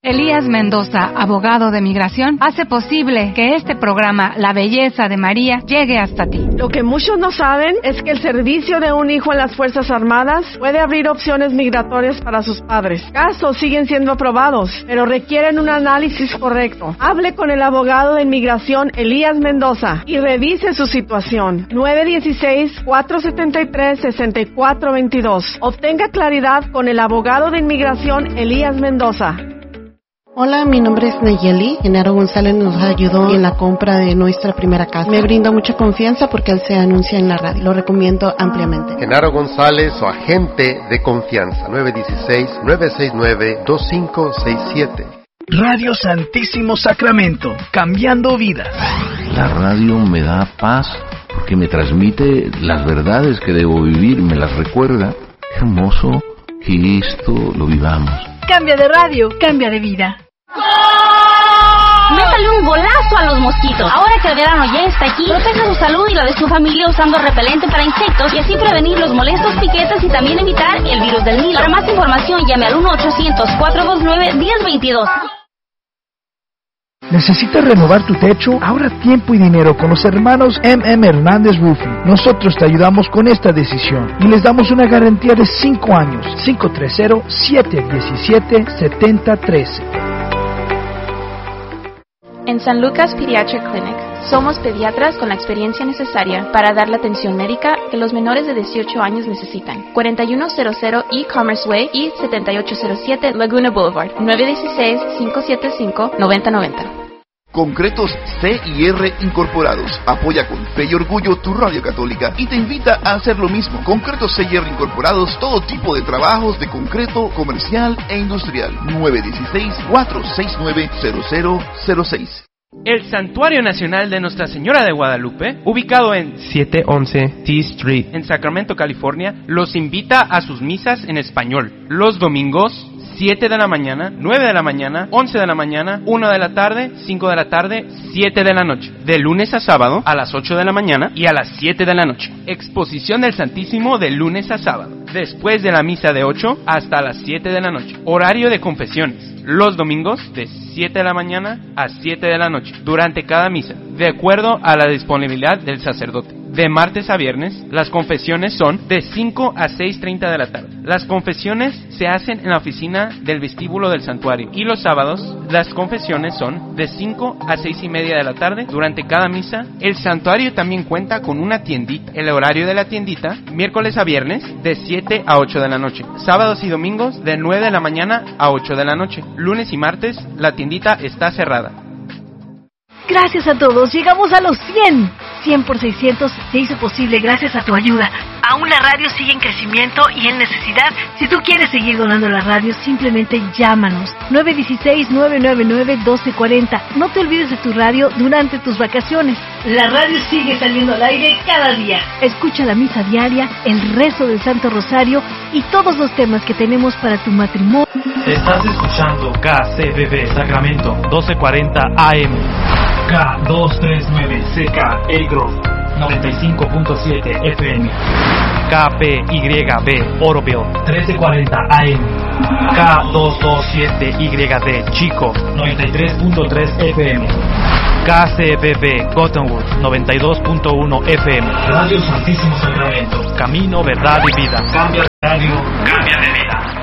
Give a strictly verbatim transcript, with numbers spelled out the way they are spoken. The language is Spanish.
Elías Mendoza, abogado de migración, hace posible que este programa, La Belleza de María, llegue hasta ti. Lo que muchos no saben es que el servicio de un hijo en las Fuerzas Armadas puede abrir opciones migratorias para sus padres. Casos siguen siendo aprobados, pero requieren un análisis correcto. Hable con el abogado de inmigración, Elías Mendoza, y revise su situación. nueve uno seis, cuatro siete tres, seis cuatro dos dos. Obtenga claridad con el abogado de inmigración, Elías Mendoza. Hola, mi nombre es Nayeli. Genaro González nos ayudó en la compra de nuestra primera casa. Me brinda mucha confianza porque él se anuncia en la radio. Lo recomiendo ampliamente. Genaro González, su agente de confianza. nueve uno seis, nueve seis nueve, dos cinco seis siete. Radio Santísimo Sacramento, cambiando vidas. La radio me da paz porque me transmite las verdades que debo vivir, me las recuerda. Qué hermoso que esto lo vivamos. Cambia de radio, cambia de vida. Métale un golazo a los mosquitos. Ahora que el verano ya está aquí, proteja su salud y la de su familia usando repelente para insectos y así prevenir los molestos piquetes y también evitar el virus del Nilo. Para más información, llame al uno ochocientos, cuatro dos nueve, uno cero dos dos. ¿Necesitas renovar tu techo? Ahorra tiempo y dinero con los hermanos M M Hernández Roofing. Nosotros te ayudamos con esta decisión y les damos una garantía de cinco años. cinco tres cero, siete uno siete, siete cero uno tres. En San Lucas Pediatric Clinic somos pediatras con la experiencia necesaria para dar la atención médica que los menores de dieciocho años necesitan. cuarenta y uno cero cero E-Commerce Way y setenta y ocho cero siete Laguna Boulevard. nueve uno seis, cinco siete cinco, nueve cero nueve cero. Concretos C y R Incorporados. Apoya con fe y orgullo tu radio católica y te invita a hacer lo mismo. Concretos C y R Incorporados, todo tipo de trabajos de concreto comercial e industrial. nueve uno seis, cuatro seis nueve, cero cero cero seis. El Santuario Nacional de Nuestra Señora de Guadalupe, ubicado en setecientos once T Street, en Sacramento, California, los invita a sus misas en español. Los domingos, siete de la mañana, nueve de la mañana, once de la mañana, una de la tarde, cinco de la tarde, siete de la noche. De lunes a sábado, a las ocho de la mañana y a las siete de la noche. Exposición del Santísimo de lunes a sábado. Después de la misa de ocho hasta las siete de la noche. Horario de confesiones. Los domingos de siete de la mañana a siete de la noche. Durante cada misa. De acuerdo a la disponibilidad del sacerdote. De martes a viernes, las confesiones son de cinco a seis treinta de la tarde. Las confesiones se hacen en la oficina del vestíbulo del santuario. Y los sábados, las confesiones son de cinco a seis y media de la tarde. Durante cada misa, el santuario también cuenta con una tiendita. El horario de la tiendita, miércoles a viernes, de siete a ocho de la noche. Sábados y domingos, de nueve de la mañana a ocho de la noche. Lunes y martes, la tiendita está cerrada. Gracias a todos, llegamos a los cien. cien por seiscientos se hizo posible gracias a tu ayuda. Aún la radio sigue en crecimiento y en necesidad. Si tú quieres seguir donando la radio, simplemente llámanos. nueve uno seis, nueve nueve nueve, uno dos cuatro cero. No te olvides de tu radio durante tus vacaciones. La radio sigue saliendo al aire cada día. Escucha la misa diaria, el rezo del Santo Rosario y todos los temas que tenemos para tu matrimonio. Estás escuchando K C B B Sacramento doce cuarenta A M. K doscientos treinta y nueve C K El Grove noventa y cinco punto siete F M. K P Y B Oroville trece cuarenta A M. K doscientos veintisiete Y D Chico noventa y tres punto tres F M. K C B B Cottonwood noventa y dos punto uno F M. Radio Santísimo Sacramento. Camino, verdad y vida. Cambia de radio, cambia de vida.